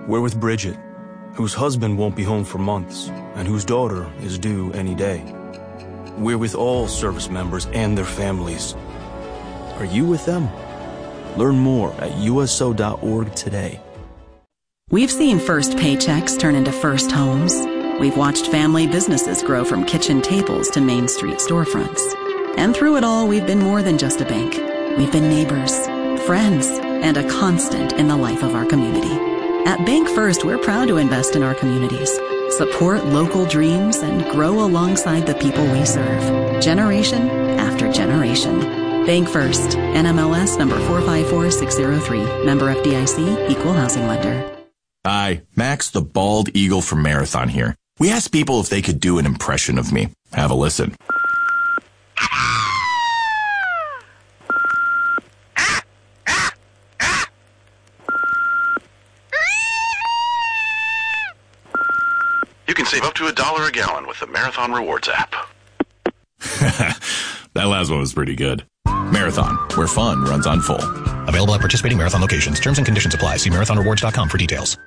We're with Bridget, whose husband won't be home for months and whose daughter is due any day. We're with all service members and their families. Are you with them? Learn more at USO.org today. We've seen first paychecks turn into first homes. We've watched family businesses grow from kitchen tables to Main Street storefronts. And through it all, we've been more than just a bank. We've been neighbors, friends, and a constant in the life of our community. At Bank First, we're proud to invest in our communities, support local dreams, and grow alongside the people we serve, generation after generation. Bank First, NMLS number 454603, member FDIC, equal housing lender. Hi, Max the Bald Eagle from Marathon here. We asked people if they could do an impression of me. Have a listen. You can save up to $1 a gallon with the Marathon Rewards app. That last one was pretty good. Marathon, where fun runs on full. Available at participating Marathon locations. Terms and conditions apply. See marathonrewards.com for details.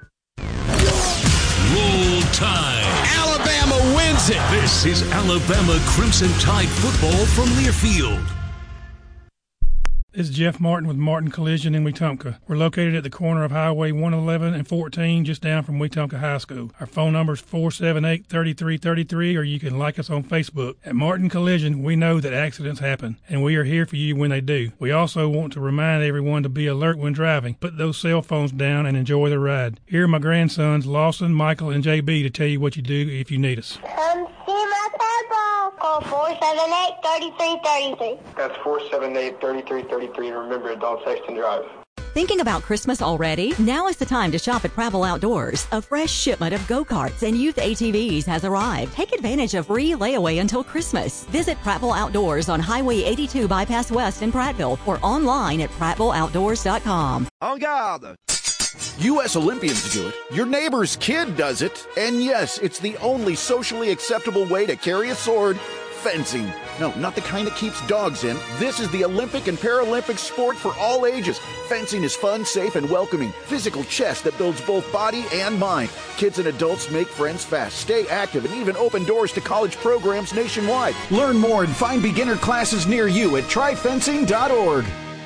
Roll Tide. Alabama wins it. This is Alabama Crimson Tide football from Learfield. This is Jeff Martin with Martin Collision in Wetumpka. We're located at the corner of Highway 111 and 14, just down from Wetumpka High School. Our phone number is 478-3333, or you can like us on Facebook. At Martin Collision, we know that accidents happen, and we are here for you when they do. We also want to remind everyone to be alert when driving. Put those cell phones down and enjoy the ride. Here are my grandsons, Lawson, Michael, and JB, to tell you what you do if you need us. Come see my purple. Call 478-3333. That's 478-3333. Remember, don't text and drive. Thinking about Christmas already? Now is the time to shop at Prattville Outdoors. A fresh shipment of go-karts and youth ATVs has arrived. Take advantage of free layaway until Christmas. Visit Prattville Outdoors on Highway 82 Bypass West in Prattville or online at prattvilleoutdoors.com. En garde! U.S. Olympians do it. Your neighbor's kid does it. And yes, it's the only socially acceptable way to carry a sword. Fencing. No, not the kind that keeps dogs in. This is the Olympic and Paralympic sport for all ages. Fencing is fun, safe, and welcoming. Physical chess that builds both body and mind. Kids and adults make friends fast, stay active, and even open doors to college programs nationwide. Learn more and find beginner classes near you at tryfencing.org.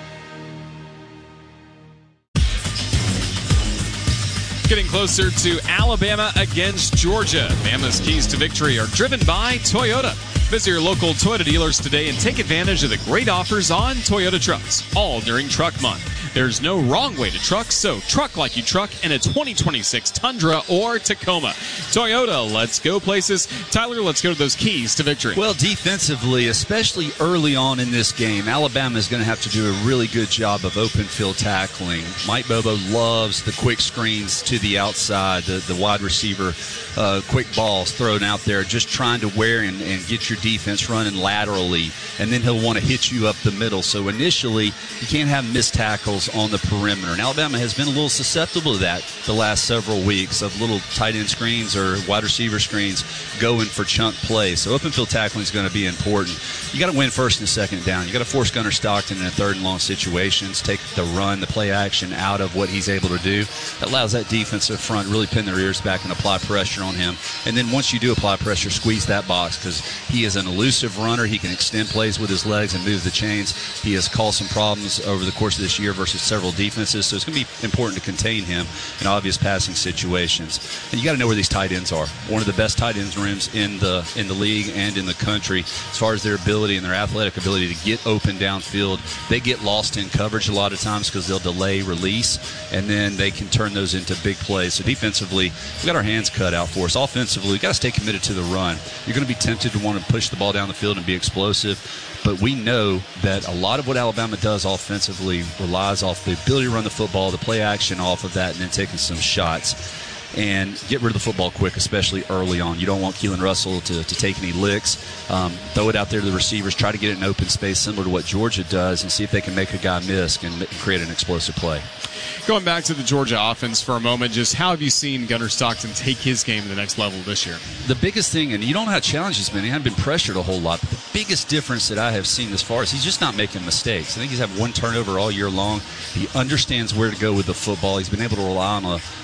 Getting closer to Alabama against Georgia. Bama's keys to victory are driven by Toyota. Visit your local Toyota dealers today and take advantage of the great offers on Toyota trucks, all during Truck Month. There's no wrong way to truck, so truck like you truck in a 2026 Tundra or Tacoma. Toyota, let's go places. Tyler, let's go to those keys to victory. Well, defensively, especially early on in this game, Alabama is going to have to do a really good job of open field tackling. Mike Bobo loves the quick screens to the outside, the wide receiver, quick balls thrown out there, just trying to wear and get your defense running laterally, and then he'll want to hit you up the middle. So initially, you can't have missed tackles on the perimeter. And Alabama has been a little susceptible to that the last several weeks, of little tight end screens or wide receiver screens going for chunk plays. So open field tackling is going to be important. You got to win first and second down. You got to force Gunnar Stockton in a third and long situations, take the run, the play action out of what he's able to do. That allows that defensive front really pin their ears back and apply pressure on him. And then once you do apply pressure, squeeze that box, because he is an elusive runner. He can extend plays with his legs and move the chains. He has caused some problems over the course of this year versus several defenses, so it's going to be important to contain him in obvious passing situations. And you got to know where these tight ends are. One of the best tight ends rooms in the league and in the country as far as their ability and their athletic ability to get open downfield. They get lost in coverage a lot of times because they'll delay release, and then they can turn those into big plays. So defensively, we've got our hands cut out for us. Offensively, we've got to stay committed to the run. You're going to be tempted to want to push the ball down the field and be explosive, but we know that a lot of what Alabama does offensively relies off the ability to run the football, the play action off of that, and then taking some shots. And get rid of the football quick, especially early on. You don't want Keelan Russell to take any licks. Throw it out there to the receivers. Try to get it in open space, similar to what Georgia does, and see if they can make a guy miss and create an explosive play. Going back to the Georgia offense for a moment, just how have you seen Gunnar Stockton take his game to the next level this year? The biggest thing, and you don't know how challenges been, he hasn't been pressured a whole lot, but the biggest difference that I have seen this far is he's just not making mistakes. I think he's had one turnover all year long. He understands where to go with the football. He's been able to rely on